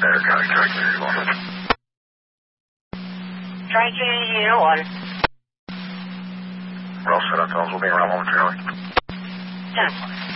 Better County, Tri-Community 1. Tri-Community 1. We're all set up, fellas. We'll be around momentarily. 10.